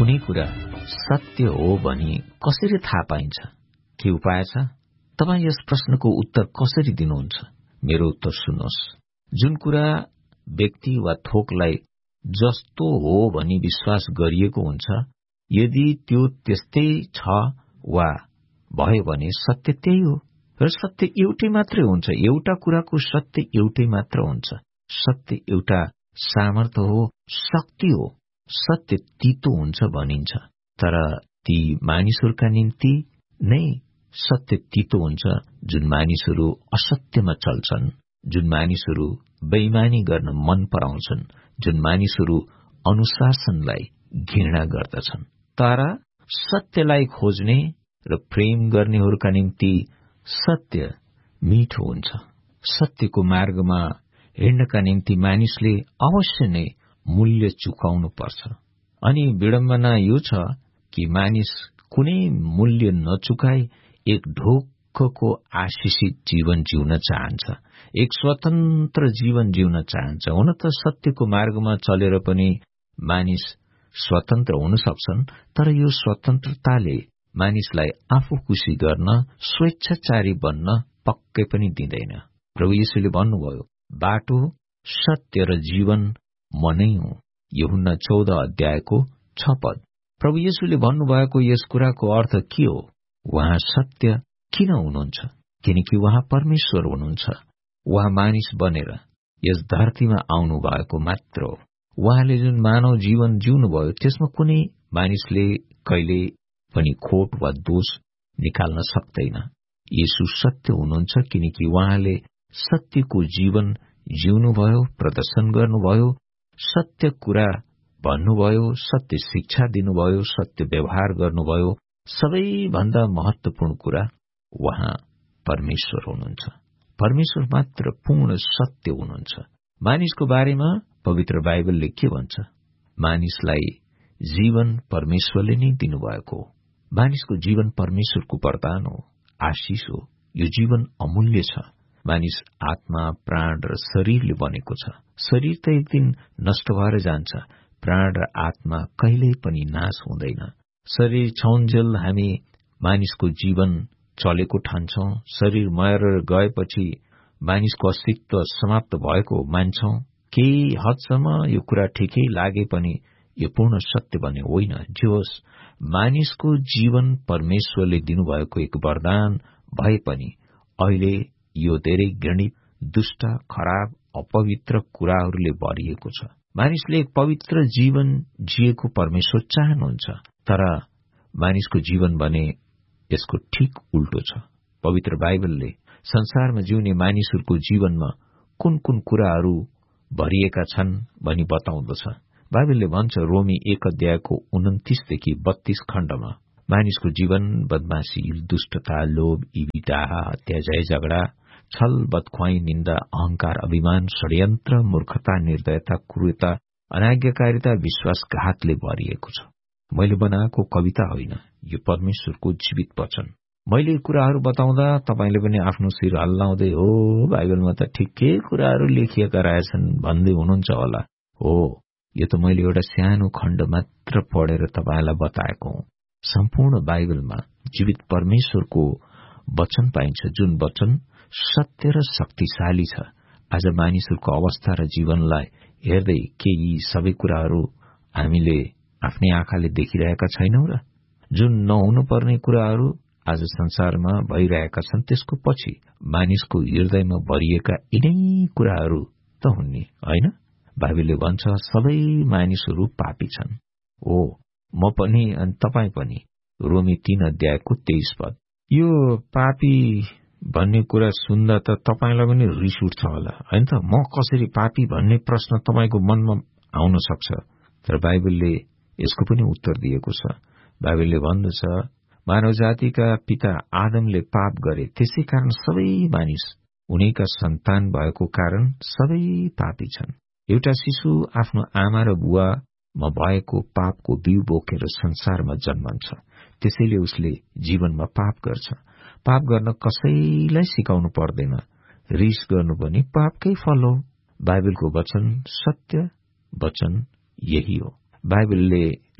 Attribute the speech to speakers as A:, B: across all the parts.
A: कुनै कुरा सत्य हो भनी कसरी थाहा पाइन्छ? के उपाय छ? तपाईँ यस प्रश्नको उत्तर कसरी दिनुहुन्छ? मेरो उत्तर सुन्नुहोस्। जुन कुरा व्यक्ति वा थोकलाई जस्तो हो भनी विश्वास गरिएको हुन्छ, यदि त्यो त्यस्तै छ वा भयो भने सत्य त्यही हो। र सत्य एउटै मात्रै हुन्छ। एउटा कुराको सत्य एउटै मात्र हुन्छ। सत्य एउटा सामर्थ्य हो, शक्ति हो। सत्य तीतो हुन्छ भनिन्छ, तर ती मानिसहरूका निम्ति नै सत्य तीतो हुन्छ जुन मानिसहरू असत्यमा चल्छन्, जुन मानिसहरू बेइमानी गर्न मन पराउँछन्, जुन मानिसहरू अनुशासनलाई घृणा गर्दछन्। तर सत्यलाई खोज्ने र प्रेम गर्नेहरूका निम्ति सत्य मिठो हुन्छ। सत्यको मार्गमा हिँड्नका निम्ति मानिसले अवश्य नै मूल्य चुकाउनु पर्छ। अनि विडम्बना यो छ कि मानिस कुनै मूल्य नचुकाई एक ढोक्कको आशिषित जीवन जिउन चाहन्छ, एक स्वतन्त्र जीवन जिउन चाहन्छ। हुन त सत्यको मार्गमा चलेर पनि मानिस स्वतन्त्र हुन सक्छन्, तर यो स्वतन्त्रताले मानिसलाई आफू खुशी गर्न, स्वेच्छाचारी बन्न पक्कै पनि दिँदैन। प्रभु येशूले भन्नुभयो, बाटो, सत्य र जीवन म नै हुँ। यूहन्ना 14 अध्यायको 6 पद। प्रभु येशूले भन्नुभएको यस कुराको अर्थ के हो? उहाँ सत्य किन हुनुहुन्छ? किनकि उहाँ परमेश्वर हुनुहुन्छ। उहाँ मानिस बनेर यस धरतीमा आउनु भएको मात्र हो। उहाँले जुन मानव जीवन जिउनुभयो त्यसमा कुनै मानिसले कहिले पनि खोट वा दोष निकाल्न सक्दैन। येशू सत्य हुनुहुन्छ किनकि उहाँले सत्यको जीवन जिउनुभयो, प्रदर्शन गर्नुभयो, सत्य कुरा भन्नुभयो, सत्य शिक्षा दिनुभयो, सत्य व्यवहार गर्नुभयो। सबैभन्दा महत्वपूर्ण कुरा, उहाँ परमेश्वर हुनुहुन्छ। परमेश्वर मात्र पूर्ण सत्य हुनुहुन्छ। मानिसको बारेमा पवित्र बाइबलले के भन्छ? मानिसलाई जीवन परमेश्वरले नै दिनुभएको हो। मानिसको जीवन परमेश्वरको वरदान हो, आशीष हो। यो जीवन अमूल्य छ। मानिस आत्मा, प्राण र शरीरले बनेको छ। शरीर त एक दिन नष्ट भएर जान्छ, प्राण र आत्मा कहिल्यै पनि नाश हुँदैन। शरीर छौन्जेल हामी मानिसको जीवन चलेको ठान्छौं। शरीर मरेर गएपछि मानिसको अस्तित्व समाप्त भएको मान्छौं। केही हदसम्म यो कुरा ठिकै लागे पनि यो पूर्ण सत्य भने होइन। जे होस्, मानिसको जीवन परमेश्वरले दिनुभएको एक वरदान भए पनि अहिले यो धेरै घृणित, दुष्ट, खराब, अपवित्र कुराहरूले भरिएको छ। मानिसले एक पवित्र जीवन जिएको परमेश्वर चाहनुहुन्छ, तर मानिसको जीवन भने यसको ठीक उल्टो छ। पवित्र बाइबलले संसारमा जिउने मानिसहरूको जीवनमा कुन कुन कुराहरू भरिएका छन् भनी बताउँदछ। बाइबलले भन्छ, रोमी 1 अध्यायको 29 देखि 32 खण्डमा, मानिसको जीवन बदमाशी, दुष्टता, लोभ, इविता, हत्या, झै झगडा, छल, बदख्वाई, निन्दा, अहंकार, अभिमान, षड्यन्त्र, मूर्खता, निर्दयता, क्रूरता, अनाज्ञाकारिता, विश्वासघातले भरिएको छ। मैले बनाएको कविता होइन, यो परमेश्वरको जीवित वचन। मैले कुराहरू बताउँदा तपाईले पनि आफ्नो शिर हल्लाउँदै हो, बाइबलमा त ठिकै कुराहरू लेखिएका रहेछन् भन्दै हुनुहुन्छ होला। हो, यो त मैले एउटा सानो खण्ड मात्र पढेर तपाईलाई बताएको हुँ। सम्पूर्ण बाइबलमा जीवित परमेश्वरको वचन पाइन्छ, जुन वचन सत्य र शक्तिशाली छ। आज मानिसहरूको अवस्था र जीवनलाई हेर्दै के यी सबै कुराहरू हामीले आफ्नै आँखाले देखिरहेका छैनौं र? जुन नहुनुपर्ने कुराहरू आज संसारमा भइरहेका छन्, त्यसको पछि मानिसको हृदयमा भरिएका यिनै कुराहरू त हुन् नि, होइन? बाइबलले भन्छ, सबै मानिसहरू पापी छन्। ओ, म पनि अनि तपाई पनि। रोमी 3 अध्यायको 23 पद। यो पापी भन्ने कुरा सुन्दा त तपाईलाई पनि रिस उठ्छ होला, हैन त? म कसरी पापी भन्ने प्रश्न तपाईको मनमा आउन सक्छ, तर बाइबलले यसको पनि उत्तर दिएको छ। बाइबलले भन्दछ, मानव जातिका पिता आदमले पाप गरे, त्यसै कारण सबै मानिस उनैका सन्तान भएको कारण सबै पापी छन्। एउटा शिशु आफ्नो आमा र बुवामा भएको पापको बिउ बोकेर संसारमा जन्मन्छ। त्यसैले उसले जीवनमा पाप गर्छ। पाप गर्न कसैलाई सिकाउनु पर्दैन। रिस गर्नु पनि पापकै फल हो। बाइबलको वचन सत्य वचन यही हो। बाइबलले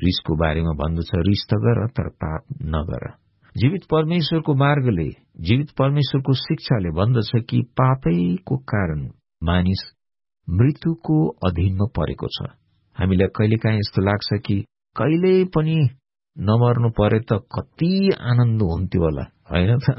A: रिसको बारेमा भन्दछ, रिस त गर तर पाप नगर। जीवित परमेश्वरको मार्गले, जीवित परमेश्वरको शिक्षाले भन्दछ कि पापैको कारण मानिस मृत्युको अधीनमा परेको छ। हामीलाई कहिलेकाहीँ यस्तो लाग्छ कि कहिले पनि नमर्नु परे त कति आनन्द हुन्थ्यो होला, होइन त?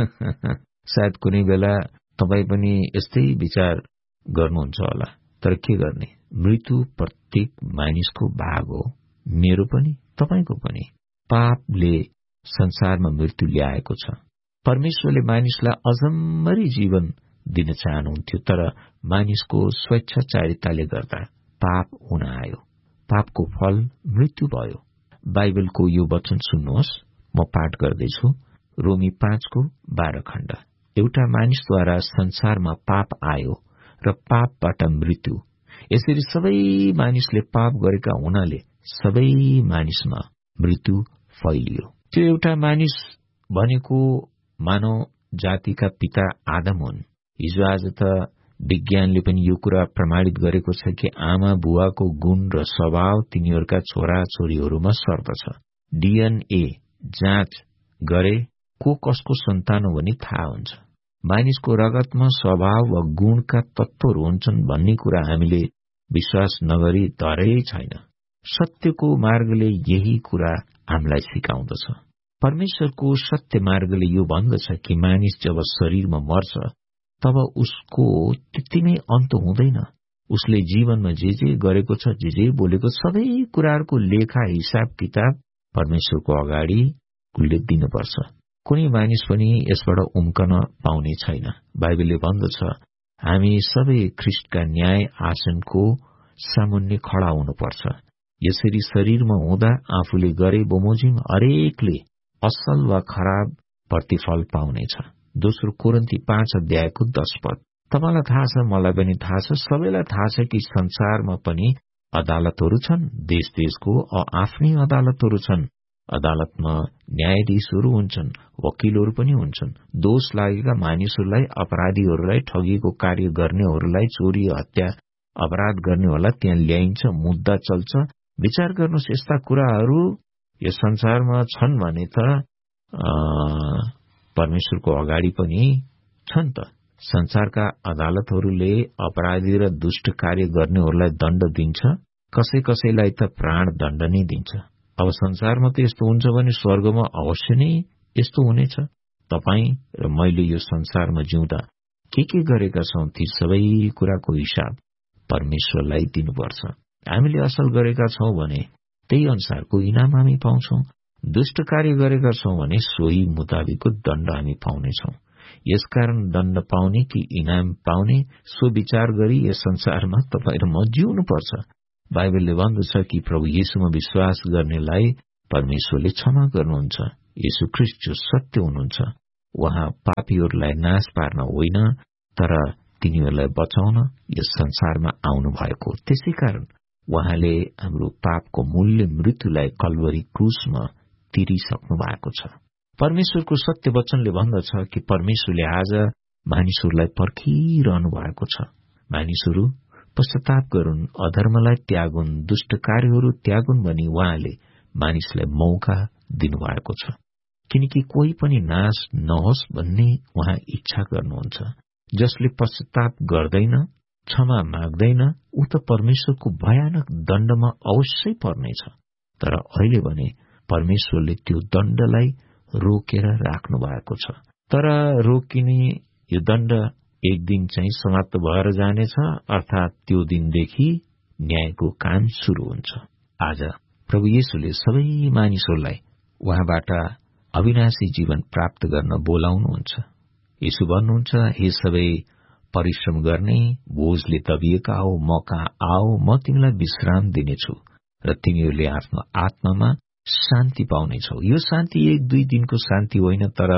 A: सायद कुनै बेला तपाई पनि यस्तै विचार गर्नुहुन्छ होला। तर के गर्ने, मृत्यु प्रत्येक मानिसको भाग हो, मेरो पनि तपाईको पनि। पापले संसारमा मृत्यु ल्याएको छ। परमेश्वरले मानिसलाई अजम्मरी जीवन दिन चाहनुहुन्थ्यो, तर मानिसको स्वेच्छाचारिताले गर्दा पाप हुन आयो। पापको फल मृत्यु भयो। बाइबलको यो वचन सुन्नुहोस्, म पाठ गर्दैछु। रोमी 5:12 खण्ड। एउटा मानिसद्वारा संसारमा पाप आयो र पापबाट मृत्यु। यसरी सबै मानिसले पाप गरेका हुनाले सबै मानिसमा मृत्यु फैलियो। त्यो एउटा मानिस भनेको मानव जातिका पिता आदम हुन्। हिजो आज त विज्ञानले पनि यो कुरा प्रमाणित गरेको छ कि आमा बुवाको गुण र स्वभाव तिनीहरूका छोरा छोरीहरूमा सर्दछ। डीएनए जाँच गरे को कसको सन्तान हो भने थाहा हुन्छ। मानिसको रगतमा स्वभाव वा गुणका तत्वहरू हुन्छन् भन्ने कुरा हामीले विश्वास नगरी धरै छैन। सत्यको मार्गले यही कुरा हामीलाई सिकाउँदछ। परमेश्वरको सत्य मार्गले यो भन्दछ कि मानिस जब शरीरमा मर्छ तब उसको त्यतिमै अन्त हुँदैन। उसले जीवनमा जे गरेको छ, जे बोलेको, सबै कुराहरूको लेखा हिसाब किताब परमेश्वरको अगाडि उसले दिनुपर्छ। कुनै मानिस पनि यसबाट उम्कन पाउने छैन। बाइबलले भन्दछ हामी सबै ख्रिस्टका न्याय आसनको सामुन्ने खडा हुनुपर्छ। यसरी शरीरमा हुँदा आफूले गरे बमोजिम हरेकले असल वा खराब प्रतिफल पाउनेछ। दोस्रो कोरिन्थी 5:10। तपाईलाई थाहा छ, मलाई पनि थाहा छ, सबैलाई थाहा छ कि संसारमा पनि अदालतहरू छन्। देश देशको आफ्नै अदालतहरू छन्। अदालतमा न्यायाधीशहरू हुन्छन्, वकिलहरू पनि हुन्छन्। दोष लागेका मानिसहरूलाई, अपराधीहरूलाई, ठगीको कार्य गर्नेहरूलाई, चोरी हत्या अपराध गर्नेहरूलाई त्यहाँ ल्याइन्छ, मुद्दा चल्छ। विचार गर्नुहोस्, यस्ता कुराहरू यो संसारमा छन् भने त परमेश्वरको अगाडि पनि छन् त। संसारका अदालतहरूले अपराधी र दुष्ट कार्य गर्नेहरूलाई दण्ड दिन्छ, कसै कसैलाई त प्राण दण्ड नै दिन्छ। अब संसारमा त यस्तो हुन्छ भने स्वर्गमा अवश्य नै यस्तो हुनेछ। तपाई र मैले यो संसारमा जिउँदा के गरेका छौं ती सबै कुराको हिसाब परमेश्वरलाई दिनुपर्छ। हामीले असल गरेका छौं भने त्यही अनुसारको इनाम हामी पाउँछौं। दुष्ट कार्य गरेका छौं भने सोही मुताबिकको दण्ड हामी पाउनेछौं। यसकारण दण्ड पाउने कि इनाम पाउने सो विचार गरी यस संसारमा तपाईँ र म जिउनुपर्छ। बाइबलले भन्दछ कि प्रभु येशूमा विश्वास गर्नेलाई परमेश्वरले क्षमा गर्नुहुन्छ। येशू ख्रिस्ट जो सत्य हुनुहुन्छ, उहाँ पापीहरूलाई नाश पार्न होइन तर तिनीहरूलाई बचाउन यस संसारमा आउनु भएको। त्यसै कारण उहाँले हाम्रो पापको मूल्य मृत्युलाई कल्वरी क्रुसमा तिरिसक्नु भएको छ। परमेश्वरको सत्य वचनले भन्दछ कि परमेश्वरले आज मानिसहरूलाई पर्खिरहनु भएको छ। मानिसहरू पश्चाताप गरून्, अधर्मलाई त्यागुन्, दुष्ट कार्यहरू त्यागुन् भनी उहाँले मानिसलाई मौका दिनुभएको छ। किनकि कोही पनि नाश नहोस् भन्ने उहाँ इच्छा गर्नुहुन्छ। जसले पश्चाताप गर्दैन, क्षमा माग्दैन, ऊ त परमेश्वरको भयानक दण्डमा अवश्य पर्नेछ। तर अहिले भने परमेश्वरले त्यो दण्डलाई रोकेर राख्नु भएको छ। तर रोकिने यो दण्ड एक दिन चाहिँ समाप्त भएर जानेछ, अर्थात त्यो दिनदेखि न्यायको काम शुरू हुन्छ। आज प्रभु येशूले सबै मानिसहरूलाई उहाँबाट अविनाशी जीवन प्राप्त गर्न बोलाउनुहुन्छ। येशू भन्नुहुन्छ, हे सबै परिश्रम गर्ने, बोझले दबिएका हो, म कहाँ आओ, म तिमीलाई विश्राम दिनेछु र तिमीहरूले आफ्नो आत्मामा शान्ति पाउनेछौ। यो शान्ति 1-2 दिनको शान्ति होइन, तर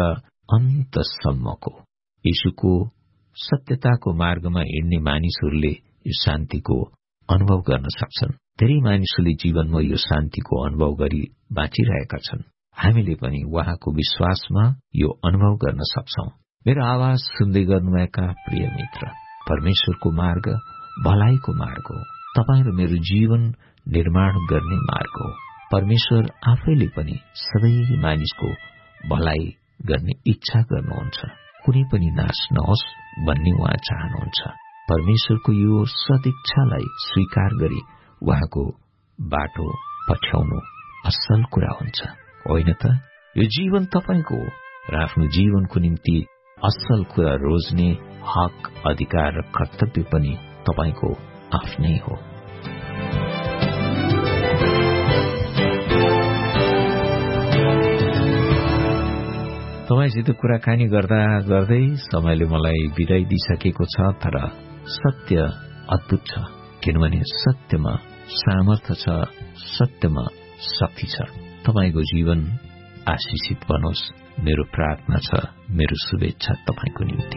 A: अन्तसम्मको। येशूको सत्यताको मार्गमा हिँड्ने मानिसहरूले यो शान्तिको अनुभव गर्न सक्छन्। धेरै मानिसहरूले जीवनमा यो शान्तिको अनुभव गरी बाँचिरहेका छन्। हामीले पनि उहाँको विश्वासमा यो अनुभव गर्न सक्छौं। मेरो आवाज सुन्दै गर्नुभएका प्रिय मित्र, परमेश्वरको मार्ग भलाइको मार्ग हो। तपाईँ र मेरो जीवन निर्माण गर्ने मार्ग हो। परमेश्वर आफैले पनि सबै मानिसको भलाई गर्ने इच्छा गर्नुहुन्छ। कुनै पनि नाश नहोस् भन्ने उहाँ चाहनुहुन्छ। परमेश्वरको यो सदिच्छालाई स्वीकार गरी उहाँको बाटो पठ्याउनु असल कुरा हुन्छ, होइन त? यो जीवन तपाईको हो र आफ्नो जीवनको निम्ति असल कुरा रोज्ने हक, अधिकार र कर्तव्य पनि तपाईको आफ्नै हो। तपाईसित कुराकानी गर्दा गर्दै समयले मलाई बिदाई दिइसकेको छ, तर सत्य अद्भुत छ, किनभने सत्यमा सामर्थ्य छ, सत्यमा शक्ति छ। तपाईको जीवन आशिषित बनोस्, मेरो प्रार्थना छ, मेरो शुभेच्छा तपाईको निम्ति।